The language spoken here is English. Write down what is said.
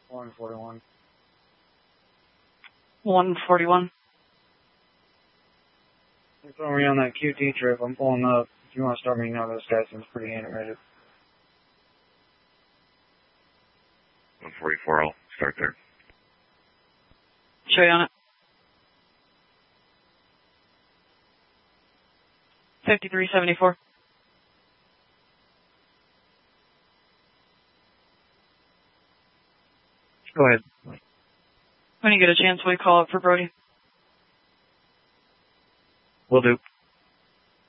141. 141. You're throwing me on that QT trip. I'm pulling up. If you want to start me now, this guy seems pretty animated. 144, I'll start there. Show you on it. 5374. Go ahead. When you get a chance, will you call up for Brody? Will do.